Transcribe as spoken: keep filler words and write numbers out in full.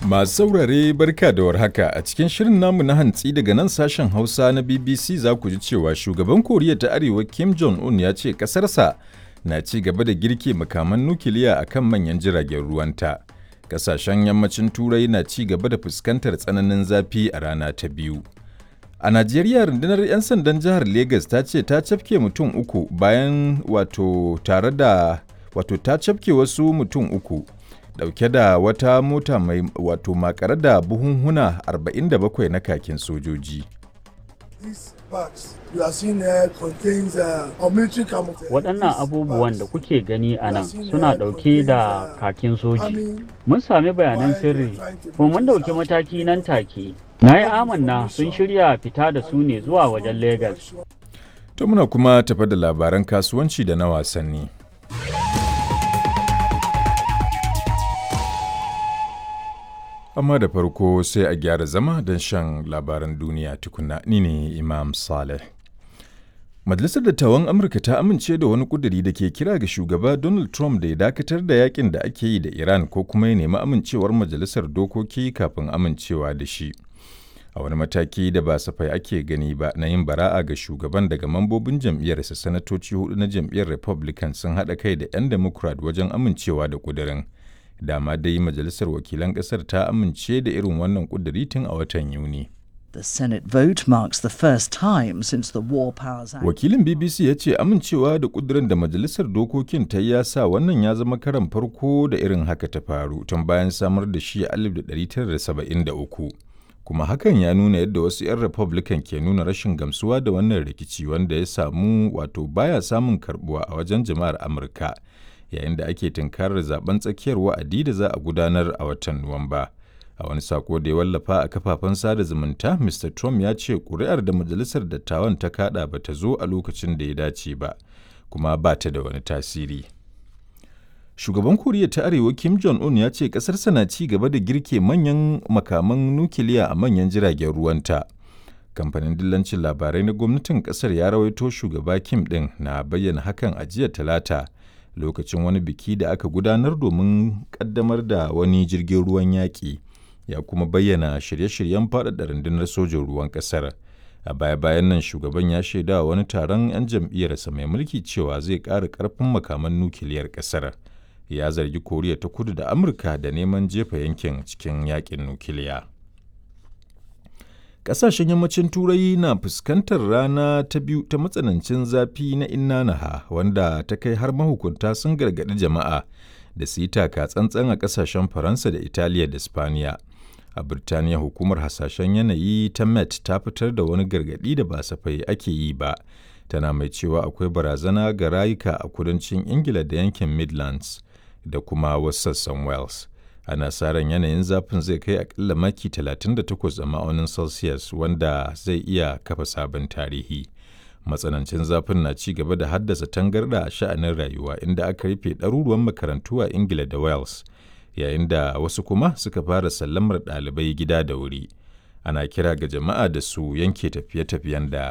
Masu saurare barka da warhaka a cikin shirin namu na hantsi daga nan sashen Hausa na B B C za ku ji cewa shugaban Koriya ta Arewa Kim Jong-un ya ce ƙasarsa na ci gaba da girke makaman nukiliya a kan manyan jiragen ruwanta. Ƙasashen yammacin Turai na ci gaba da fuskantar tsananin zafi a rana ta biyu. A Najeriya rundunar 'yan sandan jihar Legas ta ce ta cafke mutum uku bayan wato tare da wato ta cafke wasu mutum uku dauke da wata mota mai wato makare da buhunhuna arba'in da bakwai na kakin sojoji. Waɗannan abubuwan da kuke gani a nan suna ɗauke da kakin soji. Mun sami bayanan sirri, kuma mun ɗauki mataki nan take. Na yi amanna sun shirya fita da su ne zuwa wajen Legas. To muna kuma tafa da labaran kasuwanci da na wasanni. Amma da farko sai a gyara zama don shan labaran duniya tukuna ni ne Imam Saleh. Majalisar Dattawan Amurka ta amince da wani kuduri da ke kira ga shugaba Donald Trump da ya dakatar da yakin da ake yi da Iran ko kuma ya nemi amincewar majalisar dokoki kafin amincewa da shi. A wani mataki da ba safai ake gani ba na yin bara'a ga shugaban daga mambobin jam'iyyarsa, sanatoci hudu na jam'iyyar Republican sun haɗa kai da 'yan Democrat wajen amincewa da kudirin. Dama dai majalisar wakilan ƙasar ta amince da irin wannan kuduri tun a watan Yuni. The Senate vote marks the first time since the War Powers Act. Wakilin B B C ya ce amincewa da kudirin da majalisar dokokin ta ya sa wannan ya zama karan farko da irin haka ta faru tun bayan samar da shi a alif tara tara saba'in da uku. Kuma hakan ya nuna yadda wasu 'yan Republican ke nuna rashin gamsuwa da wannan rikici wanda ya samu wato baya samun karbuwa a wajen jama'ar Amurka. Yayin da ake tunkarar zaben tsakiyar wa'adi da za a gudanar a watan Nuwamba. A wani sako da ya wallafa a kafafen sada zumunta, Mister Trump ya ce ƙuri'ar da majalisar dattawan ta kada ba ta zo a lokacin da ya dace ba, kuma ba ta da wani tasiri. Shugaban Koriya ta Arewa Kim Jong-un ya ce ƙasarsa na ci gaba da girke manyan makaman nukiliya a manyan jiragen ruwanta. Kamfanin dillancin labarai na gwamnatin ƙasar ya rawaito shugaba Kim ɗin na bayyana hakan a jiya Talata. Lokacin wani biki da aka gudanar domin kaddamar da wani jirgin ruwan yaƙi, ya kuma bayyana shirye-shiryen faɗaɗa rundunar sojin ruwan ƙasar. A baya-bayan nan shugaban ya shaida wani taron 'yan jam'iyyarsa mai mulki cewa zai ƙara ƙarfin makaman nukiliyar ƙasar. Ya zargi Koriya ta Kudu da Amurka da neman jefa yankin cikin yaƙin nukiliya. Ƙasashen yammacin Turai na fuskantar rana ta biyu ta matsanancin zafi na inna-na-ha wanda ta kai har mahukunta sun gargaɗi jama'a da su yi taka tsantsan a ƙasashen Faransa da Italiya da Spaniya. A Birtaniya hukumar hasashen yanayi ta Met ta fitar da wani gargaɗi da ba safai ake yi ba, tana mai cewa akwai barazana ga rayuka a kudancin Ingila da yankin Midlands da kuma wasu sassan Wales. Ana sa ran yanayin zafin zai kai akalla maki talatin da takwas a ma'aunin Celsius wanda zai iya kafa sabon tarihi. Matsanancin zafin na ci gaba da haddasa tangarɗa a sha'anin rayuwa inda aka rufe ɗaruruwan makarantu a Ingila da Wales, yayin da wasu kuma suka fara sallamar ɗalibai gida da wuri. Ana kira ga jama'a da su yanke tafiye-tafiyen da